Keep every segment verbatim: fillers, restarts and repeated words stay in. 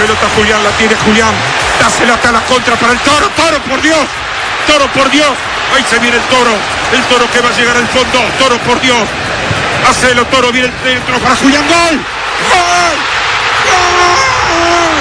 pelota Julián, la tiene Julián. Dásela hasta la contra para el Toro. Toro, por Dios. Toro, por Dios. Ahí se viene el Toro. El Toro que va a llegar al fondo. Toro, por Dios. Hacelo, Toro. Viene el centro para Julián. ¡Gol! ¡Gol! ¡Gol!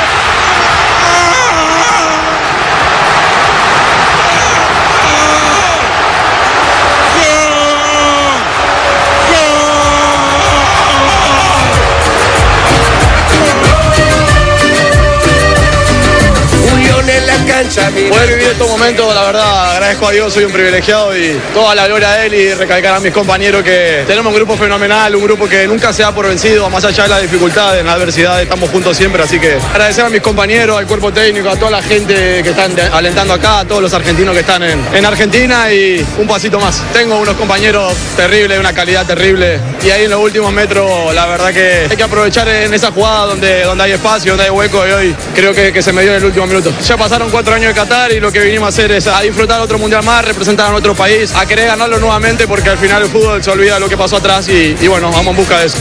Poder vivir estos momentos, la verdad, agradezco a Dios, soy un privilegiado y toda la gloria a él y recalcar a mis compañeros que tenemos un grupo fenomenal, un grupo que nunca se da por vencido, más allá de las dificultades, en la adversidad, estamos juntos siempre, así que agradecer a mis compañeros, al cuerpo técnico, a toda la gente que están alentando acá, a todos los argentinos que están en, en Argentina y un pasito más. Tengo unos compañeros terribles, una calidad terrible y ahí en los últimos metros, la verdad que hay que aprovechar en esa jugada donde, donde hay espacio, donde hay hueco y hoy creo que, que se me dio en el último minuto. Ya pasaron cuatro años de Qatar y lo que vinimos a hacer es a disfrutar otro mundial más, representar a nuestro país, a querer ganarlo nuevamente porque al final el fútbol se olvida de lo que pasó atrás y, y bueno, vamos en busca de eso.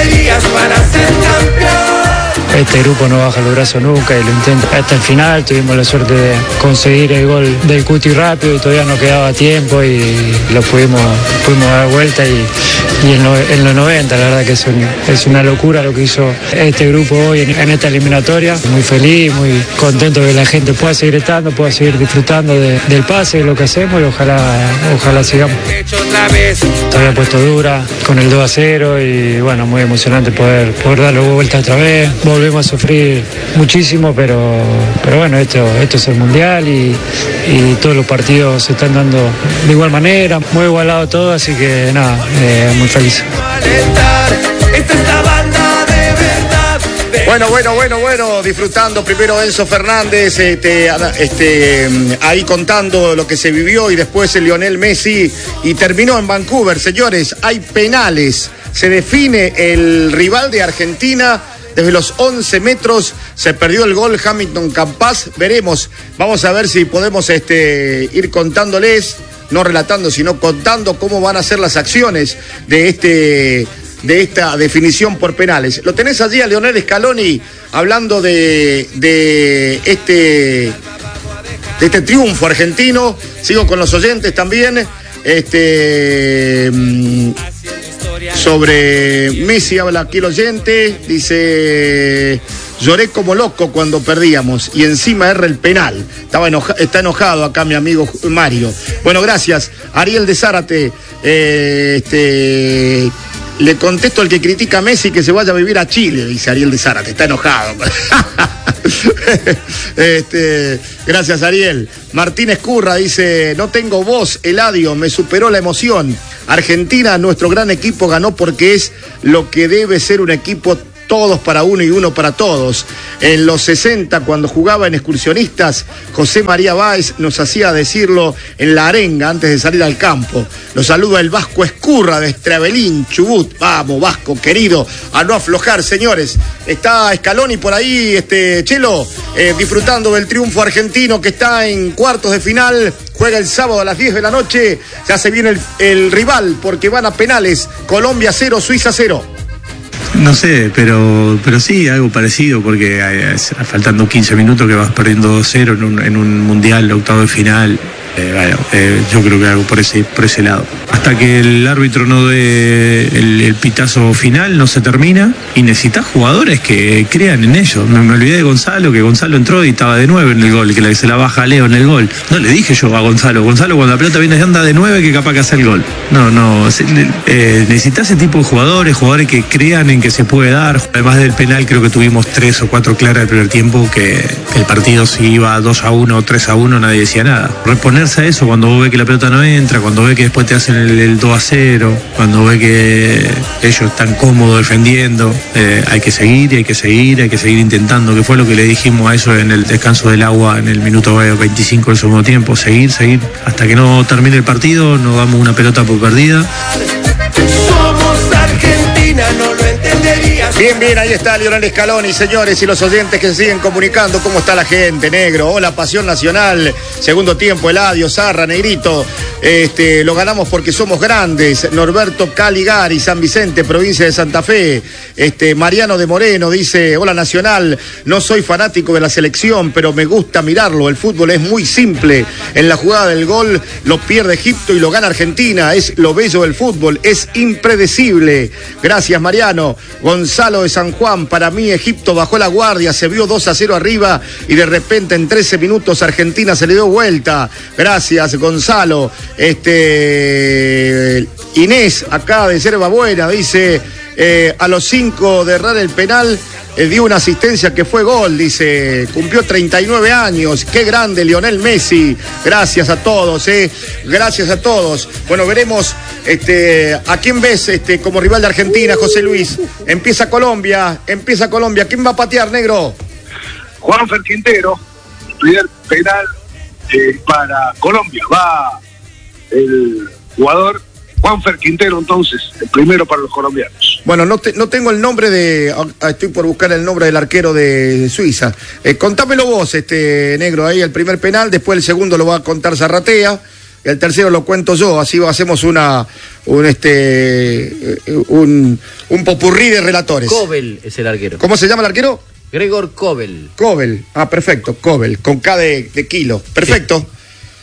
Este grupo no baja los brazos nunca y lo intenta hasta el final. Tuvimos la suerte de conseguir el gol del Cuti rápido y todavía no quedaba tiempo y lo pudimos, pudimos dar vuelta y, y en, lo, en los noventa la verdad que es, un, es una locura lo que hizo este grupo hoy en, en esta eliminatoria. Muy feliz, muy contento que la gente pueda seguir estando, pueda seguir disfrutando de, del pase, de lo que hacemos y ojalá, ojalá sigamos. Todavía puesto dura con el dos a cero y bueno, muy emocionante poder, poder darle vuelta otra vez. Volvemos a sufrir muchísimo, pero, pero bueno, esto, esto es el Mundial y, y todos los partidos se están dando de igual manera, muy igualado todo, así que nada, eh, muy feliz. Bueno, bueno, bueno, bueno, disfrutando primero Enzo Fernández, este, este, ahí contando lo que se vivió y después el Lionel Messi y terminó en Vancouver. Señores, hay penales, se define el rival de Argentina. Desde los once metros se perdió el gol Hamilton Campas. Veremos, vamos a ver si podemos este, ir contándoles, no relatando, sino contando cómo van a ser las acciones de, este, de esta definición por penales. Lo tenés allí a Lionel Scaloni hablando de, de, este, de este triunfo argentino. Sigo con los oyentes también. Este... Sobre Messi habla aquí el oyente, dice: lloré como loco cuando perdíamos y encima erra el penal. Estaba enoja, está enojado acá mi amigo Mario. Bueno, gracias. Ariel de Zárate, eh, este, le contesto al que critica a Messi que se vaya a vivir a Chile, dice Ariel de Zárate, está enojado. este, gracias Ariel. Martínez Curra dice: no tengo voz, Eladio, me superó la emoción. Argentina, nuestro gran equipo, ganó porque es lo que debe ser un equipo, todos para uno y uno para todos. En los sesenta, cuando jugaba en Excursionistas, José María Báez nos hacía decirlo en la arenga antes de salir al campo. Lo saluda el Vasco Escurra de Estravelín, Chubut. Vamos, Vasco, querido, a no aflojar, señores. Está Scaloni por ahí, este Chelo, eh, disfrutando del triunfo argentino que está en cuartos de final. Juega el sábado a las diez de la noche. Ya se viene el, el rival porque van a penales. Colombia cero, Suiza cero. No sé, pero pero sí, algo parecido, porque eh, faltando quince minutos que vas perdiendo dos cero en un, en un mundial, octavo de final. Eh, bueno, eh, yo creo que algo por ese, por ese lado. Hasta que el árbitro no dé el, el pitazo final, no se termina. Y necesitas jugadores que crean en ello. Me, me olvidé de Gonzalo, que Gonzalo entró y estaba de nueve en el gol, que le, se la baja a Leo en el gol. No le dije yo a Gonzalo, Gonzalo cuando la pelota viene anda de nueve que capaz que hace el gol. No, no, eh, necesitas ese tipo de jugadores, jugadores que crean en que se puede dar. Además del penal, creo que tuvimos tres o cuatro claras del primer tiempo, que, que el partido si iba dos a uno o tres a uno nadie decía nada. Reponerse a eso cuando vos ves que la pelota no entra, cuando ves que después te hacen el, el dos a cero, cuando ves que ellos están cómodos defendiendo, eh, hay que seguir y hay que seguir, hay que seguir intentando, que fue lo que le dijimos a eso en el descanso del agua en el minuto veinticinco del segundo tiempo, seguir, seguir, hasta que no termine el partido, no damos una pelota por perdida. Somos Argentina, no lo entenderías. Bien, bien, ahí está Lionel Scaloni, señores, y los oyentes que se siguen comunicando. ¿Cómo está la gente, negro? Hola, Pasión Nacional. Segundo tiempo, Eladio, Zarra, Negrito. Este, lo ganamos porque somos grandes. Norberto Caligari, San Vicente, provincia de Santa Fe. Este, Mariano de Moreno dice, hola, Nacional. No soy fanático de la selección, pero me gusta mirarlo. El fútbol es muy simple. En la jugada del gol lo pierde Egipto y lo gana Argentina. Es lo bello del fútbol. Es impredecible. Gracias, Mariano. Gonzalo de San Juan, para mí Egipto bajó la guardia, se vio dos a cero arriba y de repente en trece minutos Argentina se le dio vuelta. Gracias, Gonzalo. Este Inés, acá de Yerba Buena, dice, eh, a los cinco de errar el penal, eh, dio una asistencia que fue gol, dice, cumplió treinta y nueve años, qué grande Lionel Messi. Gracias a todos, eh, gracias a todos. Bueno, veremos este, a quién ves este, como rival de Argentina, José Luis. Empieza Colombia, empieza Colombia. ¿Quién va a patear, negro? Juanfer Quintero, primer penal eh, para Colombia. Va el jugador Juanfer Quintero, entonces, el primero para los colombianos. Bueno, no, te, no tengo el nombre de... Estoy por buscar el nombre del arquero de Suiza. Eh, contámelo vos, este negro, ahí el primer penal, después el segundo lo va a contar Zarratea, el tercero lo cuento yo, así hacemos una un este un, un popurrí de relatores. Kobel es el arquero. ¿Cómo se llama el arquero? Gregor Kobel. Kobel, ah, perfecto, Kobel, con K de, de kilo. Perfecto. Sí.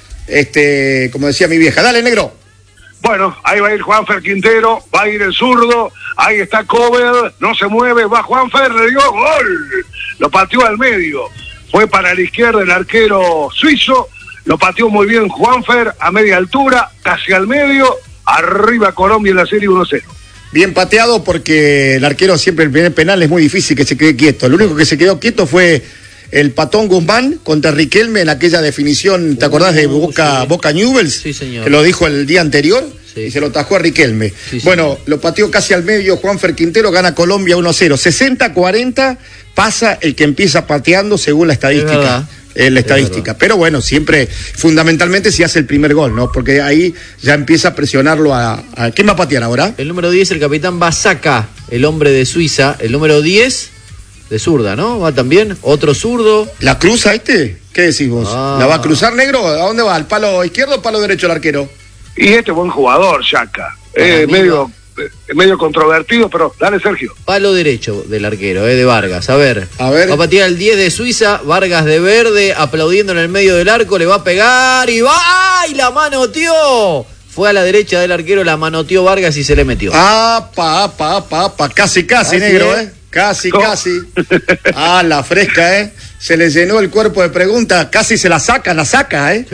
Este, como decía mi vieja. Dale, negro. Bueno, ahí va a ir Juanfer Quintero, va a ir el zurdo, ahí está Kobel, no se mueve, va Juanfer, le dio gol, lo pateó al medio, fue para la izquierda el arquero suizo, lo pateó muy bien Juanfer a media altura, casi al medio, arriba Colombia en la serie uno cero. Bien pateado porque el arquero siempre el primer penal es muy difícil que se quede quieto, lo único que se quedó quieto fue el Patón Guzmán contra Riquelme en aquella definición, ¿te acordás de Boca, sí. Boca Newell's? Sí, señor. Que lo dijo el día anterior, sí. Y se lo tajó a Riquelme. Sí, bueno, lo pateó casi al medio Juanfer Quintero, gana Colombia uno cero. sesenta cuarenta pasa el que empieza pateando según la estadística. Eh, la estadística, pero bueno, siempre, fundamentalmente si hace el primer gol, ¿no? Porque ahí ya empieza a presionarlo a... a... ¿Quién va a patear ahora? El número diez, el capitán Basaka, el hombre de Suiza. El número diez... de zurda, ¿no? Va también, otro zurdo. ¿La cruza este? ¿Qué decís vos? Ah. ¿La va a cruzar, negro? ¿A dónde va? ¿Al palo izquierdo o palo derecho el arquero? Y este buen jugador, Yaka. Eh, medio, eh, medio controvertido, pero dale, Sergio. Palo derecho del arquero, eh, de Vargas. A ver. A ver. Va a patear el diez de Suiza, Vargas de verde, aplaudiendo en el medio del arco, le va a pegar y va. ¡Ay! La manoteó. Fue a la derecha del arquero, la manoteó Vargas y se le metió. ¡Apa, apa, apa, apa! Casi, casi, Así negro, es. ¿eh? Casi, ¿Cómo? Casi. Ah, la fresca, ¿eh? Se le llenó el cuerpo de preguntas. Casi se la saca, la saca, ¿eh?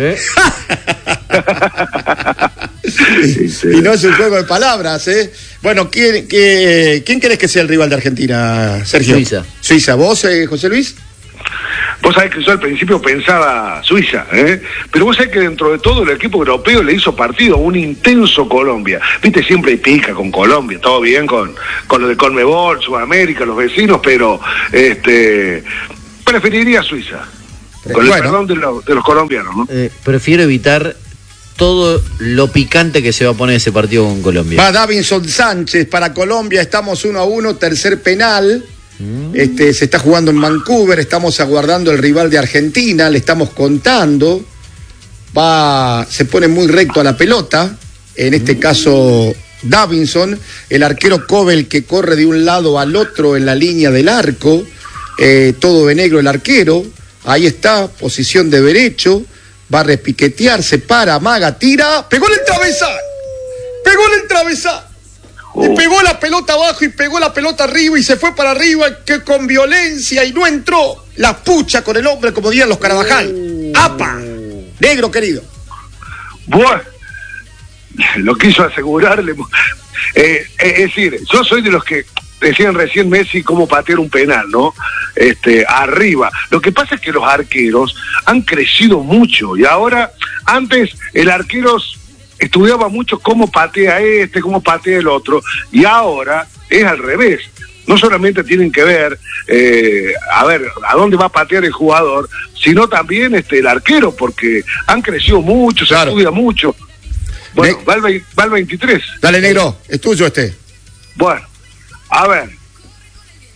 Sí. Sí, sí. Y no es un juego de palabras, ¿eh? Bueno, ¿quién, qué, ¿quién querés que sea el rival de Argentina, Sergio? Suiza. Suiza. ¿Vos, eh, José Luis? Vos sabés que yo al principio pensaba Suiza, ¿eh? Pero vos sabés que dentro de todo el equipo europeo le hizo partido a un intenso Colombia. Viste, siempre hay pica con Colombia, todo bien con, con lo de Conmebol, Sudamérica, los vecinos, pero este preferiría Suiza. Con bueno. el perdón de, lo, de los colombianos, ¿no? Eh, prefiero evitar todo lo picante que se va a poner ese partido con Colombia. Va Davinson Sánchez para Colombia, estamos uno a uno, tercer penal. Este, se está jugando en Vancouver, estamos aguardando el rival de Argentina, le estamos contando, va, se pone muy recto a la pelota, en este caso Davinson, el arquero Kobel que corre de un lado al otro en la línea del arco, eh, todo de negro el arquero, ahí está, posición de derecho, va a repiquetear, se para, amaga, tira, pegó en el travesaño, pegó en el travesaño. Y pegó la pelota abajo y pegó la pelota arriba y se fue para arriba que con violencia y no entró la pucha con el hombre, como dirían los Carabajal. ¡Apa! Negro querido. Bueno, lo quiso asegurarle. Eh, es decir, yo soy de los que decían recién Messi cómo patear un penal, ¿no? Este, arriba. Lo que pasa es que los arqueros han crecido mucho y ahora, antes el arquero estudiaba mucho cómo patea este, cómo patea el otro, y ahora es al revés. No solamente tienen que ver, eh, a ver, a dónde va a patear el jugador, sino también este el arquero, porque han crecido mucho, se claro. estudia mucho. Bueno, ne- va, el, va el veintitrés. Dale, negro, es tuyo este. Bueno, a ver,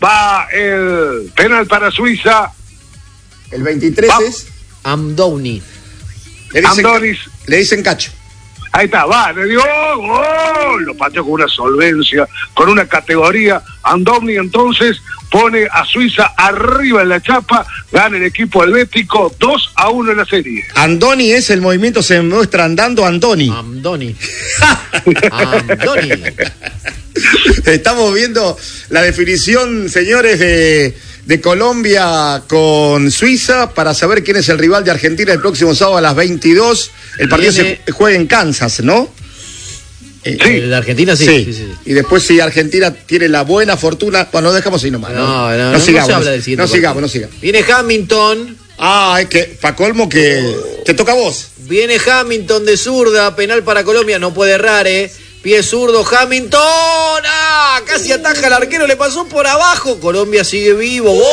Va el penal para Suiza. El veintitrés Va. es. Amdouni. Le dicen, Amdonis. le dicen Cacho. Ahí está, va, le dio gol. Lo pateó con una solvencia, con una categoría. Andoni entonces pone a Suiza arriba en la chapa, gana el equipo helvético dos a uno en la serie. Andoni es el movimiento, se muestra andando Andoni. Amdoni. Amdoni. Estamos viendo la definición, señores, de, de Colombia con Suiza para saber quién es el rival de Argentina el próximo sábado a las veintidós. El partido Viene... se juega en Kansas, ¿no? Sí. El de Argentina sí. Sí. Sí, sí, sí. Y después si Argentina tiene la buena fortuna, bueno, lo dejamos ahí nomás. No, No, no, no, no, no sigamos, se habla del siguiente no partido. sigamos, no sigamos. Viene Hamilton. Ah, es que, pa' colmo que te toca a vos. Viene Hamilton de zurda. Penal para Colombia. No puede errar, ¿eh? Pie zurdo, Hamilton. ¡Ah! Casi ataja al arquero. Le pasó por abajo. Colombia sigue vivo. ¡Gol!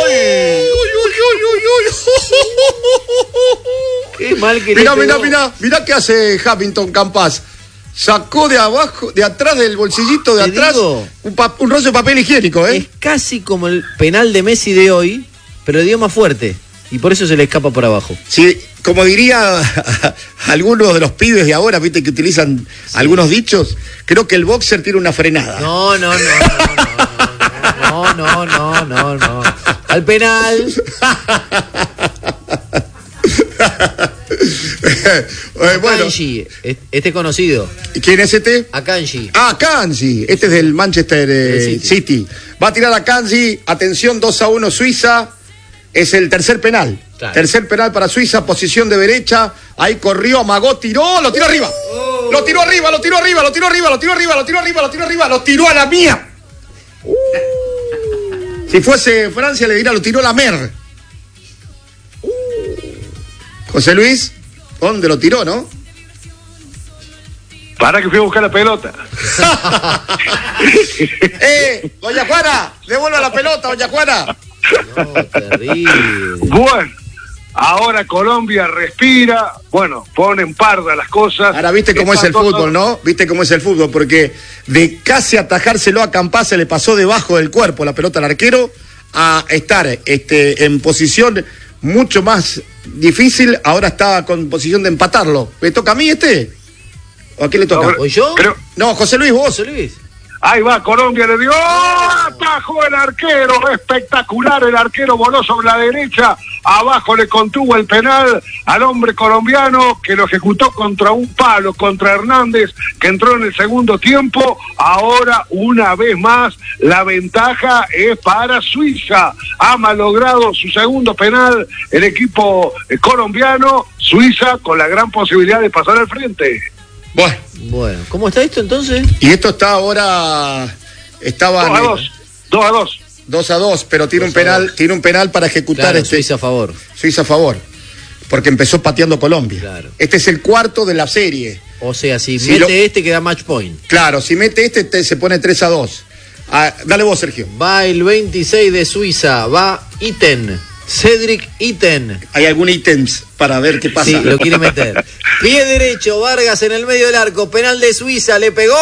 Qué mal que Mirá, le mirá, pegó. mirá, mirá qué hace Hamilton Campas. Sacó de abajo, de atrás del bolsillito de Te atrás, digo. un, pa- un rollo de papel higiénico, ¿eh? Es casi como el penal de Messi de hoy, pero le dio más fuerte. Y por eso se le escapa por abajo. Sí, como diría algunos de los pibes de ahora, viste, que utilizan algunos dichos, creo que el boxer tiene una frenada. No, no, no, no, no, no, no, no, no. Al penal. Eh, bueno, Akanji, este es conocido. ¿quién es este? Akanji. Ah, Kanji, este es del Manchester eh, Del City. City. Va a tirar a Kanji, atención, dos a uno Suiza, es el tercer penal. Claro. Tercer penal para Suiza, posición de derecha, ahí corrió, amagó, tiró, lo tiró arriba. Lo tiró arriba, lo tiró arriba, lo tiró arriba, lo tiró arriba, lo tiró arriba, lo tiró arriba, lo tiró a la mía. Si fuese Francia le diría, lo tiró la mer. José Luis, ¿dónde lo tiró, no? Para que fui a buscar la pelota. ¡Eh! Doña Juana, devuelva la pelota, doña Juana. No, terrible. Bueno, ahora Colombia respira, bueno, ponen parda las cosas. Ahora viste cómo es el fútbol, ¿no? Viste cómo es el fútbol, porque de casi atajárselo a Campas se le pasó debajo del cuerpo la pelota al arquero a estar este, en posición mucho más difícil, ahora está con posición de empatarlo. ¿Me toca a mí este? ¿O a quién le toca? No, ¿Voy yo? Creo- No, José Luis, vos. José Luis. Ahí va, Colombia le dio, atajó el arquero, espectacular, el arquero voló sobre la derecha, abajo le contuvo el penal al hombre colombiano que lo ejecutó contra un palo, contra Hernández, que entró en el segundo tiempo. Ahora, una vez más, la ventaja es para Suiza, ha malogrado su segundo penal el equipo eh, colombiano, Suiza con la gran posibilidad de pasar al frente. Bueno, Bueno, ¿cómo está esto entonces? y esto está ahora, estaba Dos a dos, dos a dos. dos a dos, pero tiene un penal, tiene un penal para ejecutar Claro, este. Suiza a favor. Suiza a favor, porque empezó pateando Colombia. Claro. Este es el cuarto de la serie. O sea, si Si mete lo- este queda match point. Claro, si mete este te- se pone tres a dos. Ah, dale vos, Sergio. Va el veintiséis de Suiza, va Iten. Cedric Iten. ¿Hay algún ítems para ver qué pasa? Sí, lo quiere meter. Pie derecho, Vargas en el medio del arco, penal de Suiza, le pegó,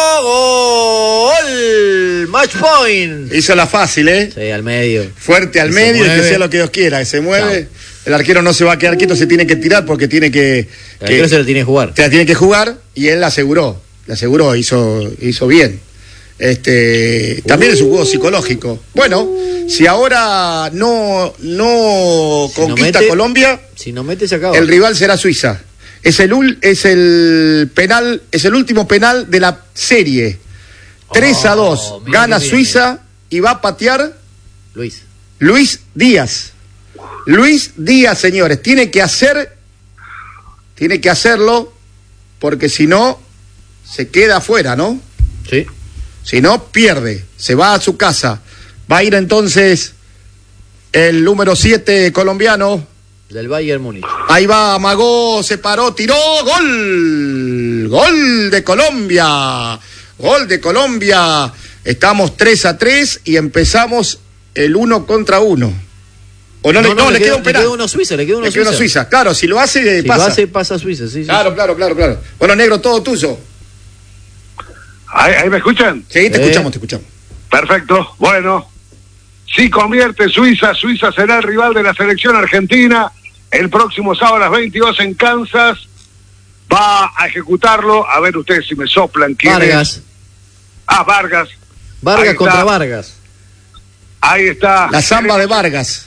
gol, match point. Hizo la fácil, ¿eh? Sí, al medio. Fuerte al Se medio y que mueve. sea lo que Dios quiera. Que se mueve. El arquero no se va a quedar quieto, se tiene que tirar porque tiene que. El que arquero se lo tiene que jugar. se la tiene que jugar y él la aseguró. La aseguró, hizo, hizo bien. Este, también es un juego psicológico. Bueno, si ahora no, no Si no conquista mete- Colombia, Si no mete, se acaba. el rival será Suiza. Es el, ul- es el penal, es el último penal de la serie. tres a dos. Oh, mira Gana qué bien. Suiza y va a patear Luis. Luis Díaz. Luis Díaz, señores, tiene que hacer, tiene que hacerlo, porque si no, se queda afuera, ¿no? Sí. Si no, pierde, se va a su casa. Va a ir entonces el número siete colombiano. Del Bayern Múnich. Ahí va, amagó, se paró, tiró, gol. Gol de Colombia. Gol de Colombia. Estamos tres a tres y empezamos el uno contra uno. O no, le, no, le queda un penal. Le queda uno Suiza, le queda uno Le queda Suiza. uno Suiza. Claro, si lo hace, Si pasa. lo hace, pasa a Suiza, sí, sí. Claro, claro, claro, claro. Bueno, negro, todo tuyo. ¿Ahí, ahí me escuchan? Sí, te Eh. escuchamos, te escuchamos. Perfecto, bueno. Si convierte Suiza, Suiza será el rival de la selección argentina el próximo sábado a las veintidós en Kansas. Va a ejecutarlo. A ver ustedes si me soplan. ¿Quién Vargas. es? Ah, Vargas. Vargas Ahí contra está. Vargas. Ahí está. La samba de Vargas.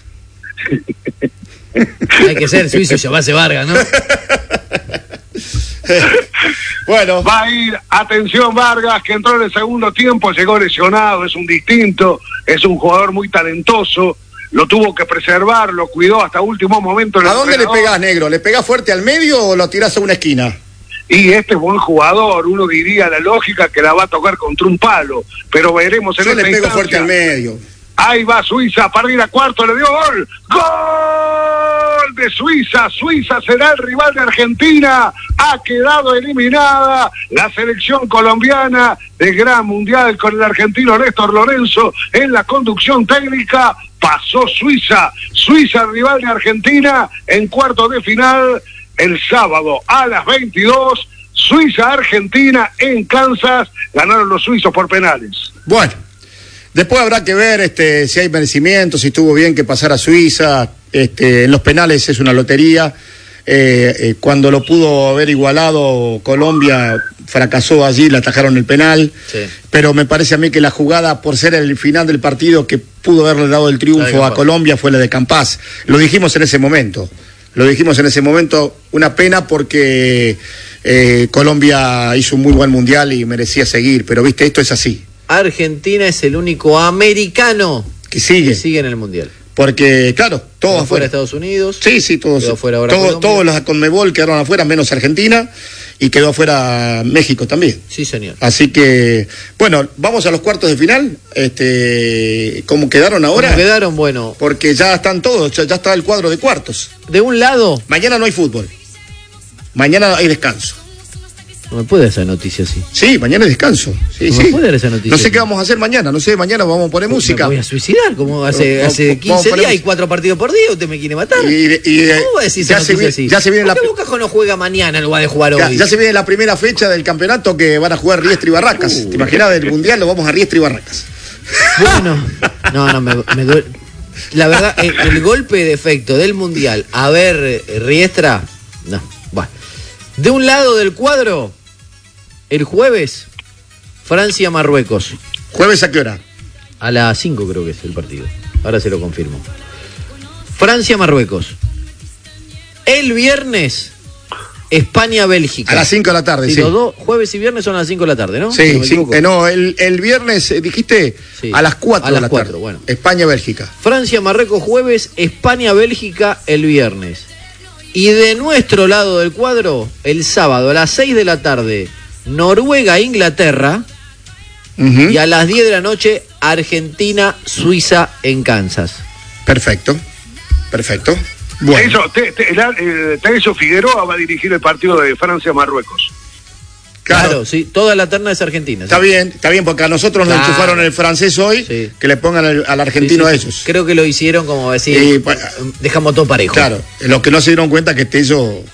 Hay que ser suizo y llamarse Vargas, ¿no? Bueno. Va a ir, atención Vargas, que entró en el segundo tiempo, llegó lesionado, es un distinto, es un jugador muy talentoso, lo tuvo que preservar, lo cuidó hasta último momento. ¿A dónde le pegás, negro? ¿Le pegás fuerte al medio o lo tirás a una esquina? Y este es buen jugador, uno diría la lógica que la va a tocar contra un palo, pero veremos en Yo le esta pego instancia. fuerte al medio. Ahí va Suiza, para ir a cuarto, le dio gol. ¡Gol de Suiza! Suiza será el rival de Argentina. Ha quedado eliminada la selección colombiana de Gran Mundial con el argentino Néstor Lorenzo en la conducción técnica. Pasó Suiza. Suiza, rival de Argentina, en cuarto de final el sábado a las veintidós. Suiza-Argentina en Kansas. Ganaron los suizos por penales. Bueno. Después habrá que ver este, si hay merecimiento, si estuvo bien que pasara Suiza. Este, en los penales es una lotería. Eh, eh, cuando lo pudo haber igualado, Colombia fracasó allí, le atajaron el penal. Sí. Pero me parece a mí que la jugada, por ser el final del partido, que pudo haberle dado el triunfo a Colombia, fue la de Campás. Lo dijimos en ese momento. Lo dijimos en ese momento. Una pena porque eh, Colombia hizo un muy buen mundial y merecía seguir. Pero viste, esto es así. Argentina es el único americano que sigue. que sigue en el Mundial. Porque, claro, todos Quedó fuera afuera. Estados Unidos. Sí, sí, todos. Quedó fuera ahora Todos, Colombia. todos los Conmebol quedaron afuera, menos Argentina, y quedó afuera México también. Sí, señor. Así que, bueno, vamos a los cuartos de final. Este, ¿cómo quedaron ahora? ¿Cómo quedaron? Bueno. Porque ya están todos, ya, ya está el cuadro de cuartos. De un lado. Mañana no hay fútbol. Mañana hay descanso. No me puede dar esa noticia así. Sí, mañana es descanso. Sí, no sí. me puede dar esa noticia. No sé así. qué vamos a hacer mañana, no sé, mañana vamos a poner Me música. voy a suicidar, como hace, Vamos- hace vamos a quince poner días hay música. cuatro partidos por día, usted me quiere matar. Y- y- ¿Cómo va a decir ya esa se noticia viene- así? ya se viene ¿Por la- qué Boca no juega mañana en lugar de jugar Ya, hoy? ya se viene la primera fecha del campeonato que van a jugar Riestra y Barracas. Uh. ¿Te imaginas del Mundial? Lo vamos a Riestra y Barracas. Bueno, no, no, me, me duele. La verdad, el, el golpe de efecto del Mundial, a ver, eh, Riestra, no, bueno. De un lado del cuadro, el jueves, Francia-Marruecos. ¿Jueves a qué hora? A las cinco creo que es el partido. Ahora se lo confirmo. Francia-Marruecos. El viernes, España-Bélgica. A las cinco de la tarde, Sí, sí. los dos, jueves y viernes son a las cinco de la tarde, ¿no? Si Sí, no me sí. equivoco. Eh, no, el, el viernes eh, dijiste Sí, a las cuatro a de las la cuatro, tarde. bueno. España-Bélgica. Francia-Marruecos jueves, España-Bélgica el viernes. Y de nuestro lado del cuadro, el sábado a las seis de la tarde, Noruega-Inglaterra. Ujú. Y a las diez de la noche, Argentina-Suiza en Kansas. Perfecto. Perfecto. Bueno. Eso, te, te, el- eh, Teresio Figueroa va a dirigir el partido de Francia-Marruecos. Claro. Claro. sí, toda la terna es argentina. Está sí. bien, está bien, porque a nosotros nos Claro. enchufaron el francés hoy, Sí. que le pongan el- al Sí, argentino sí, a sí. ellos. Creo que lo hicieron como decir, Y, pues, dejamos todo parejo. Claro, los que no se dieron cuenta que Tello.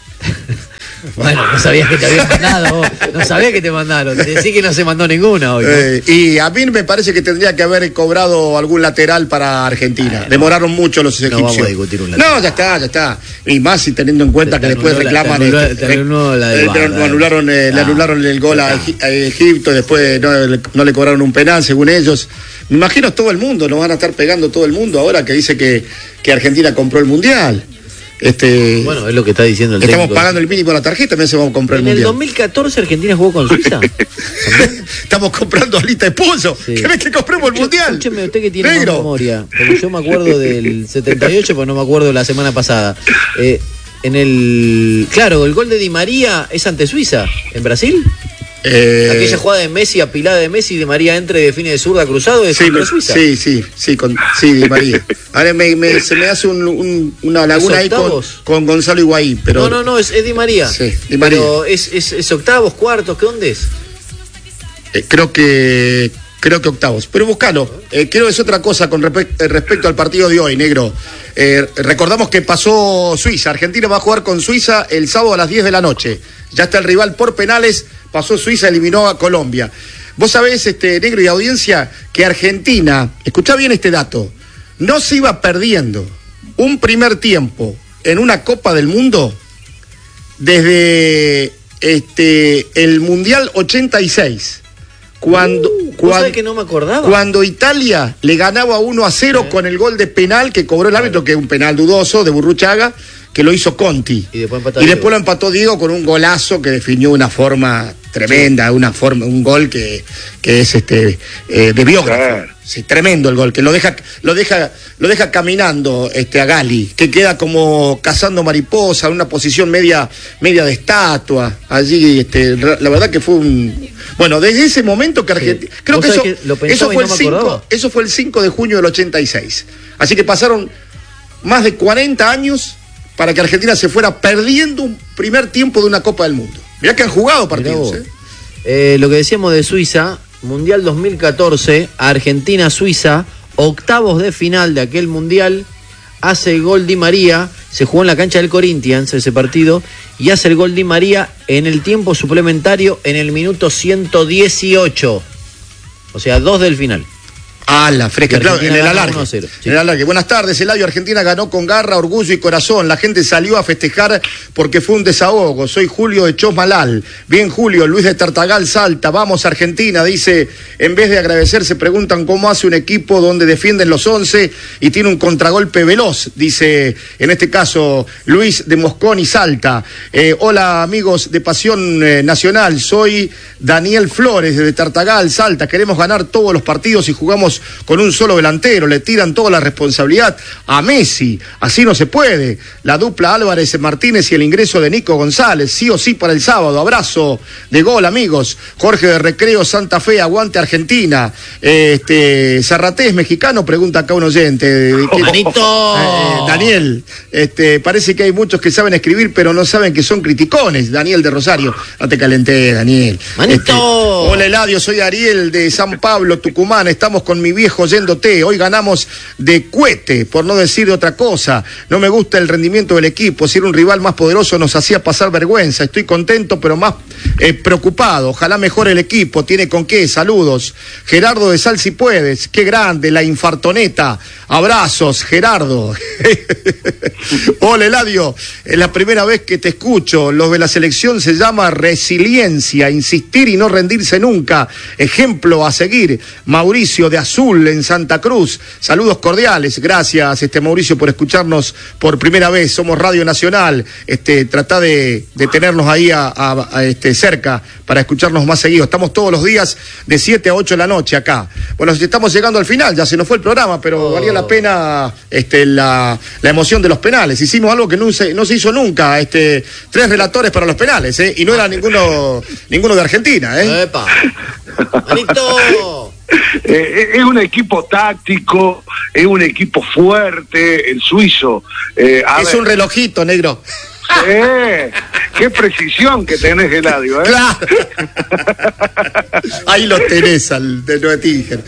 Bueno, no sabías que te habían mandado vos. No sabías que te mandaron. Te decí que no se mandó ninguna hoy, ¿no? Eh, y a mí me parece que tendría que haber cobrado algún lateral para Argentina. Ay, no. Demoraron mucho los egipcios. vamos a discutir un lateral. No, ya está, ya está. Y más si teniendo en cuenta Te- que te después anuló la- reclaman. te anuló- este, te anuló la del eh, V A R, le anularon, eh, le Ah, anularon el gol a, ya Egi- a Egipto, después no, le- no le cobraron un penal, según ellos. Me imagino todo el mundo, nos van a estar pegando todo el mundo ahora que dice que, que Argentina compró el mundial. Este, Bueno, es lo que está diciendo el estamos técnico. pagando el mínimo a la tarjeta, me hace vamos a comprar En el el mundial. dos mil catorce Argentina jugó con Suiza. Estamos comprando alita de pollo. Sí. ¿Querés que compremos el mundial? Escúcheme, usted que tiene Negro. más memoria, porque yo me acuerdo del setenta y ocho, pero no me acuerdo de la semana pasada. Eh, en el. Claro, el gol de Di María es ante Suiza, en Brasil. Eh, Aquella jugada de Messi, apilada de Messi, Di María entra y define de zurda cruzado, es sí, contra me- Suiza. sí, sí, sí, con, sí, Di María. Ahora me, me- se me hace un- un- una laguna ahí con, octavos? con Gonzalo Higuaín, pero No, no, no, es, es Di María. Sí, Di María. Pero es, es, es octavos, cuartos, ¿qué dónde es? eh, creo que creo que octavos. Pero buscalo. Eh, quiero decir otra cosa con respe- eh, respecto al partido de hoy, negro. Eh, recordamos que pasó Suiza. Argentina va a jugar con Suiza el sábado a las diez de la noche. Ya está el rival por penales. Pasó Suiza, eliminó a Colombia. Vos sabés, este, negro y audiencia, que Argentina, escuchá bien este dato, no se iba perdiendo un primer tiempo en una Copa del Mundo desde este el Mundial ochenta y seis. Cuando, uh, cuando, que no me acordaba. Cuando Italia le ganaba uno a cero eh. con el gol de penal que cobró el árbitro, que es un penal dudoso de Burruchaga, que lo hizo Conti. Y después, y después lo empató Diego con un golazo que definió una forma tremenda, sí. una forma, un gol que, que es este eh, de biógrafo. Sí. Sí, tremendo el gol, que lo deja, lo deja, lo deja caminando este, a Gali, que queda como cazando mariposa, en una posición media, media de estatua. Allí, este, la verdad que fue un. Bueno, desde ese momento que Argentina. Sí. Creo que eso, que eso fue no el cinco, eso fue el cinco de junio del ochenta y seis. Así que pasaron más de cuarenta años para que Argentina se fuera perdiendo un primer tiempo de una Copa del Mundo. Mirá que han jugado partidos, ¿eh? Eh, lo que decíamos de Suiza, Mundial dos mil catorce, Argentina-Suiza, octavos de final de aquel Mundial, hace el gol Di María, se jugó en la cancha del Corinthians ese partido, y hace el gol Di María en el tiempo suplementario en el minuto ciento dieciocho. O sea, dos del final. Ah, la fresca, claro, en el alargue. Sí. En el alargue. Buenas tardes, Eladio. Argentina ganó con garra, orgullo y corazón. La gente salió a festejar porque fue un desahogo. Soy Julio de Chosmalal. Bien, Julio. Luis de Tartagal, Salta. Vamos, Argentina. Dice, en vez de agradecer, se preguntan cómo hace un equipo donde defienden los once y tiene un contragolpe veloz. Dice, en este caso, Luis de Moscón y Salta. Eh, hola, amigos de Pasión eh, Nacional. Soy Daniel Flores de Tartagal, Salta. Queremos ganar todos los partidos y jugamos con un solo delantero, le tiran toda la responsabilidad a Messi, así no se puede. La dupla Álvarez Martínez y el ingreso de Nico González, sí o sí para el sábado. Abrazo de gol, amigos. Jorge de Recreo Santa Fe, aguante Argentina. Este Zarratés mexicano, pregunta acá un oyente. ¡Manito! Eh, Daniel, este, parece que hay muchos que saben escribir, pero no saben que son criticones. Daniel de Rosario, no te calenté, Daniel. ¡Manito! Este, hola Eladio, soy Ariel de San Pablo, Tucumán. Estamos con mi viejo yéndote, hoy ganamos de cuete, por no decir de otra cosa. No me gusta el rendimiento del equipo, si era un rival más poderoso nos hacía pasar vergüenza. Estoy contento pero más eh, preocupado, ojalá mejore el equipo, tiene con qué. Saludos, Gerardo de Sal si puedes, qué grande la infartoneta, abrazos Gerardo. Hola Eladio, es la primera vez que te escucho. Los de la selección se llama resiliencia, insistir y no rendirse nunca, ejemplo a seguir. Mauricio de Azul en Santa Cruz, saludos cordiales. Gracias, este Mauricio, por escucharnos por primera vez. Somos Radio Nacional, este, trata de, de tenernos ahí a, a, a este, cerca para escucharnos más seguido. Estamos todos los días de siete a ocho de la noche acá. Bueno, estamos llegando al final, ya se nos fue el programa, pero oh. valía la pena este, la, la emoción de los penales. Hicimos algo que no se, no se hizo nunca, este, tres relatores para los penales, ¿eh? Y no era ninguno, ninguno de Argentina, ¿eh? ¡Epa! ¡Manito! Eh, es un equipo táctico, es un equipo fuerte, el suizo. Eh, es ver. un relojito, negro. Eh, qué precisión que tenés, Eladio, ¿eh? Claro. Ahí lo tenés al de Noetinger.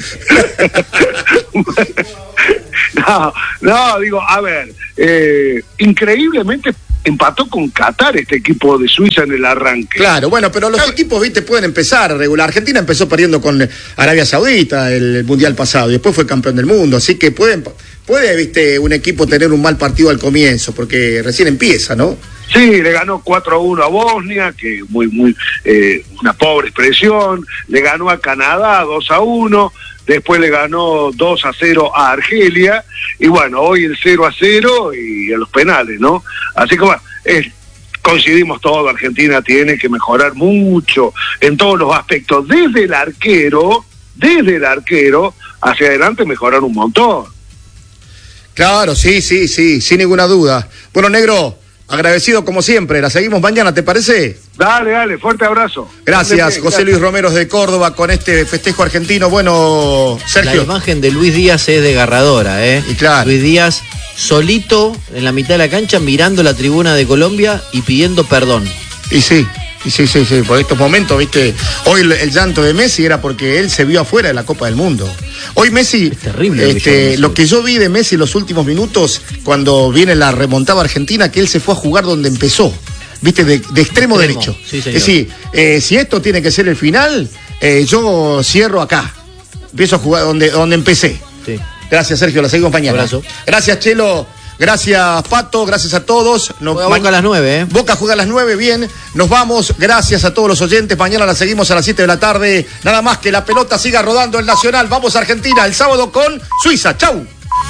No, no, digo, a ver, eh, increíblemente empató con Qatar este equipo de Suiza en el arranque. Claro, bueno, pero los claro. equipos, viste, pueden empezar regular. Argentina empezó perdiendo con Arabia Saudita el Mundial pasado y después fue campeón del mundo, así que pueden, puede, viste, un equipo tener un mal partido al comienzo, porque recién empieza, ¿no? Sí, le ganó cuatro a uno a Bosnia, que muy, muy, eh, una pobre expresión. Le ganó a Canadá dos a uno. Después le ganó dos a cero a Argelia, y bueno, hoy el cero a cero y a los penales, ¿no? Así que bueno, es, coincidimos todos, Argentina tiene que mejorar mucho en todos los aspectos, desde el arquero, desde el arquero hacia adelante mejorar un montón. Claro, sí, sí, sí, sin ninguna duda. Bueno, negro, agradecido como siempre, la seguimos mañana, ¿te parece? Dale, dale, fuerte abrazo. Gracias, bien, José gracias. Luis Romero de Córdoba con este festejo argentino. Bueno, Sergio. La imagen de Luis Díaz es desgarradora, ¿eh? Y claro. Luis Díaz solito en la mitad de la cancha mirando la tribuna de Colombia y pidiendo perdón. Y sí, y sí, sí, sí, por estos momentos, viste, hoy el, el llanto de Messi era porque él se vio afuera de la Copa del Mundo. Hoy Messi, es terrible este, lo que yo vi de Messi en los últimos minutos, cuando viene la remontada argentina, que él se fue a jugar donde empezó, viste, de, de extremo, extremo derecho. Sí, es decir, eh, si esto tiene que ser el final, eh, yo cierro acá, empiezo a jugar donde, donde empecé. Sí. Gracias, Sergio, la seguimos mañana. Abrazo. Gracias, Chelo. Gracias, Pato, gracias a todos. Nos, Juega Boca a las nueve, ¿eh? Boca juega a las nueve, bien. Nos vamos, gracias a todos los oyentes. Mañana la seguimos a las siete de la tarde. Nada más que la pelota siga rodando el Nacional. Vamos a Argentina el sábado con Suiza. Chau.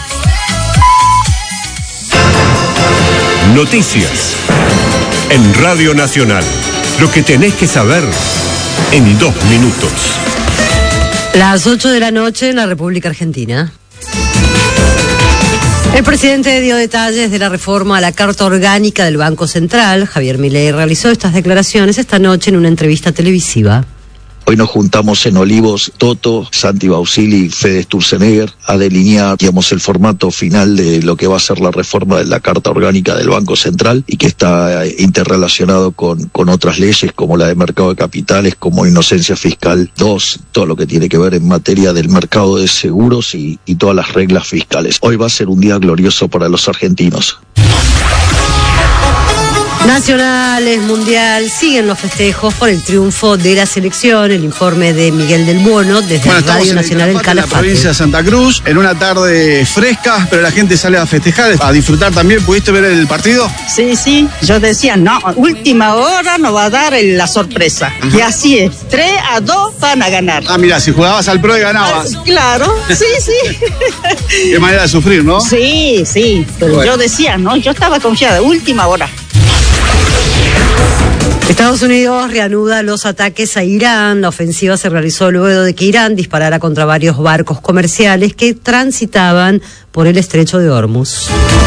Noticias en Radio Nacional. Lo que tenés que saber en dos minutos. Las ocho de la noche en la República Argentina. El presidente dio detalles de la reforma a la Carta Orgánica del Banco Central. Javier Milei realizó estas declaraciones esta noche en una entrevista televisiva. Hoy nos juntamos en Olivos, Toto, Santi Bausili y Fede Sturzenegger a delinear, digamos, el formato final de lo que va a ser la reforma de la Carta Orgánica del Banco Central y que está interrelacionado con, con otras leyes como la de mercado de capitales, como inocencia fiscal dos, todo lo que tiene que ver en materia del mercado de seguros y, y todas las reglas fiscales. Hoy va a ser un día glorioso para los argentinos. Nacionales, Mundial, siguen los festejos por el triunfo de la selección. El informe de Miguel del Buono desde bueno, Radio Nacional en Calafate. En la provincia de Santa Cruz, en una tarde fresca, pero la gente sale a festejar, a disfrutar también. ¿Pudiste ver el partido? Sí, sí, yo decía, no, última hora nos va a dar el, la sorpresa. Ajá. Y así es, tres a dos van a ganar. Ah, mira, si jugabas al pro y ganabas. Ah, claro, sí, sí. Qué manera de sufrir, ¿no? Sí, sí, pero bueno. Yo decía, no, yo estaba confiada, última hora. Estados Unidos reanuda los ataques a Irán. La ofensiva se realizó luego de que Irán disparara contra varios barcos comerciales que transitaban por el estrecho de Hormuz.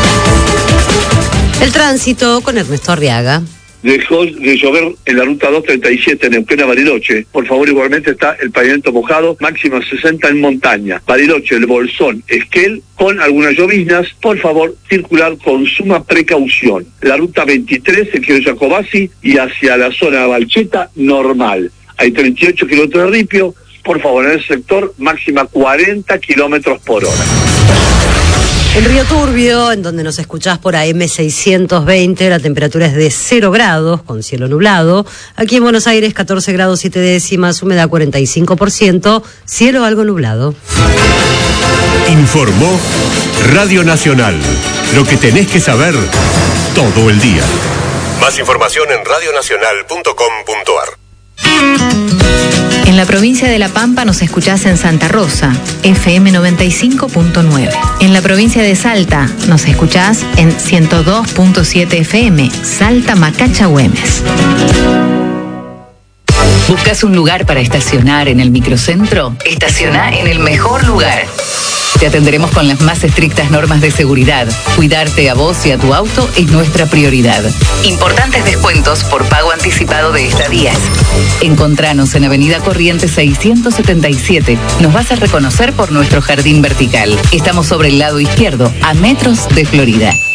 El tránsito con Ernesto Arriaga. Dejó de llover en la ruta doscientos treinta y siete en plena Bariloche. Por favor, igualmente está el pavimento mojado, máxima sesenta en montaña. Bariloche, El Bolsón, Esquel, con algunas lloviznas. Por favor, circular con suma precaución. La ruta veintitrés, el Giro Jacobasi, y hacia la zona de Balcheta, normal. Hay treinta y ocho kilómetros de ripio. Por favor, en el sector, máxima cuarenta kilómetros por hora. En Río Turbio, en donde nos escuchás por A M seiscientos veinte, la temperatura es de cero grados, con cielo nublado. Aquí en Buenos Aires, catorce grados siete décimas, humedad cuarenta y cinco por ciento, cielo algo nublado. Informó Radio Nacional. Lo que tenés que saber todo el día. Más información en radio nacional punto com punto ar. En la provincia de La Pampa nos escuchás en Santa Rosa, F M noventa y cinco punto nueve. En la provincia de Salta nos escuchás en ciento dos punto siete F M, Salta Macacha Güemes. ¿Buscas un lugar para estacionar en el microcentro? Estaciona en el mejor lugar. Te atenderemos con las más estrictas normas de seguridad. Cuidarte a vos y a tu auto es nuestra prioridad. Importantes descuentos por pago anticipado de estadías. Encontranos en Avenida Corrientes seiscientos setenta y siete. Nos vas a reconocer por nuestro jardín vertical. Estamos sobre el lado izquierdo, a metros de Florida.